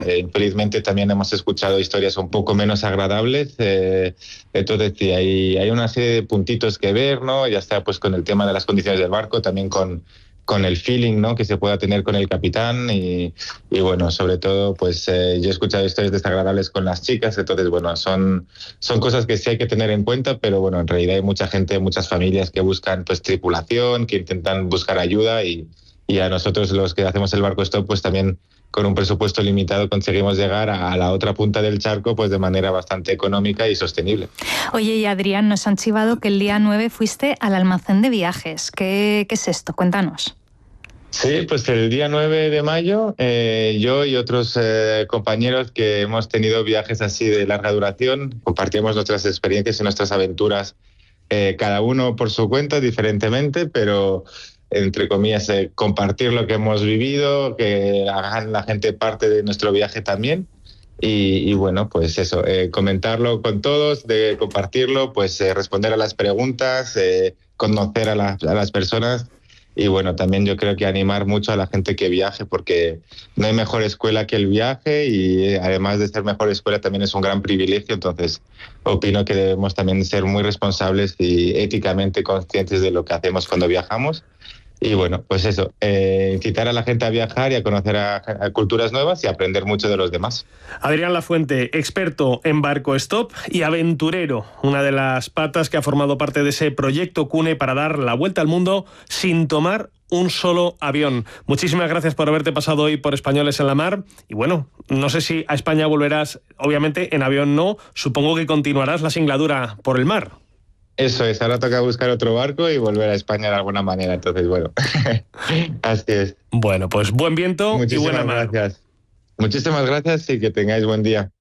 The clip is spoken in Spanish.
Infelizmente también hemos escuchado historias un poco menos agradables. Entonces sí, hay una serie de puntitos que ver, ¿no? Ya sea pues con el tema de las condiciones del barco, también con el feeling, ¿no?, que se pueda tener con el capitán y bueno, sobre todo, pues yo he escuchado historias desagradables con las chicas, entonces bueno, son cosas que sí hay que tener en cuenta, pero bueno, en realidad hay mucha gente, muchas familias que buscan pues tripulación, que intentan buscar ayuda y a nosotros los que hacemos el barco stop, pues también con un presupuesto limitado conseguimos llegar a la otra punta del charco pues de manera bastante económica y sostenible. Oye, y Adrián, nos han chivado que el día 9 fuiste al almacén de viajes. ¿Qué es esto? Cuéntanos. Sí, pues el día 9 de mayo yo y otros compañeros que hemos tenido viajes así de larga duración, compartíamos nuestras experiencias y nuestras aventuras, cada uno por su cuenta, diferentemente, pero entre comillas, compartir lo que hemos vivido, que hagan la gente parte de nuestro viaje también. Y bueno, pues eso, comentarlo con todos, de compartirlo, pues responder a las preguntas, conocer a las personas. Y bueno, también yo creo que animar mucho a la gente que viaje, porque no hay mejor escuela que el viaje y además de ser mejor escuela también es un gran privilegio. Entonces opino que debemos también ser muy responsables y éticamente conscientes de lo que hacemos cuando viajamos. Y bueno, pues eso, incitar a la gente a viajar y a conocer a culturas nuevas y aprender mucho de los demás. Adrián Lafuente, experto en barco stop y aventurero, una de las patas que ha formado parte de ese proyecto CUNE para dar la vuelta al mundo sin tomar un solo avión. Muchísimas gracias por haberte pasado hoy por Españoles en la Mar. Y bueno, no sé si a España volverás, obviamente en avión no, supongo que continuarás la singladura por el mar. Eso es, ahora toca buscar otro barco y volver a España de alguna manera, entonces bueno, así es. Bueno, pues buen viento y buena mar. Gracias. Muchísimas gracias y que tengáis buen día.